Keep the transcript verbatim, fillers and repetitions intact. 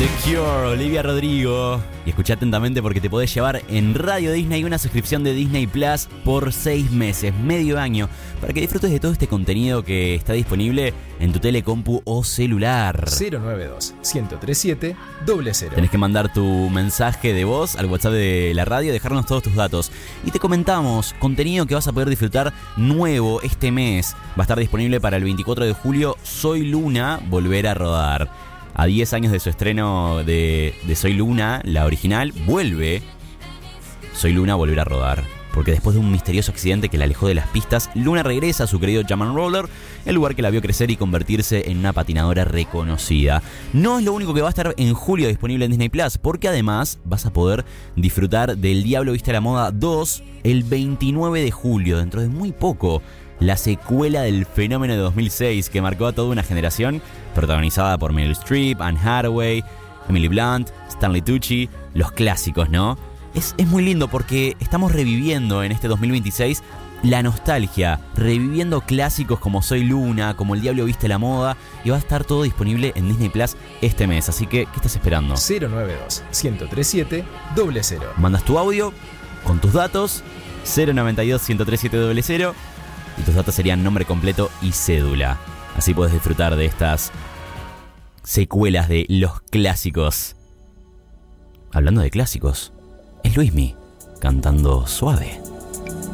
The Cure, Olivia Rodrigo. Y escucha atentamente porque te podés llevar en Radio Disney una suscripción de Disney Plus por seis meses, medio año, para que disfrutes de todo este contenido que está disponible en tu telecompu o celular. cero nueve dos, uno cero tres siete, cero cero. Tenés que mandar tu mensaje de voz al WhatsApp de la radio, dejarnos todos tus datos. Y te comentamos, contenido que vas a poder disfrutar nuevo este mes. Va a estar disponible para el veinticuatro de julio, Soy Luna, volver a rodar. A diez años de su estreno de, de Soy Luna, la original, vuelve Soy Luna a volver a rodar. Porque después de un misterioso accidente que la alejó de las pistas, Luna regresa a su querido Jam and Roller, el lugar que la vio crecer y convertirse en una patinadora reconocida. No es lo único que va a estar en julio disponible en Disney Plus, porque además vas a poder disfrutar del Diablo Viste a la Moda dos el veintinueve de julio, dentro de muy poco. La secuela del fenómeno de dos mil seis que marcó a toda una generación, protagonizada por Meryl Streep, Anne Hathaway, Emily Blunt, Stanley Tucci, los clásicos, ¿no? Es, es muy lindo porque estamos reviviendo en este dos mil veintiséis la nostalgia, reviviendo clásicos como Soy Luna, como El Diablo Viste la Moda, y va a estar todo disponible en Disney Plus este mes, así que, ¿qué estás esperando? cero nueve dos, uno cero tres siete, cero cero. Mandas tu audio con tus datos, cero nueve dos, uno cero tres siete, cero cero, y tus datos serían nombre completo y cédula. Así puedes disfrutar de estas secuelas de los clásicos. Hablando de clásicos, es Luismi cantando Suave.